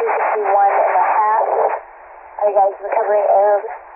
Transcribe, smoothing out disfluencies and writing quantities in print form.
361 and a half. Are you guys recovering air?